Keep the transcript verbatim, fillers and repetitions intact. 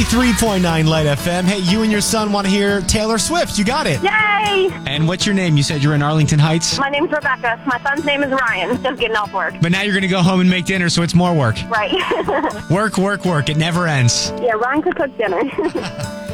ninety-three point nine Light F M. Hey, you and your son want to hear Taylor Swift. You got it. Yay! And what's your name? You said you're in Arlington Heights? My name's Rebecca. My son's name is Ryan. Just getting off work. But now you're going to go home and make dinner, so it's more work. Right. Work, work, work. It never ends. Yeah, Ryan could cook dinner.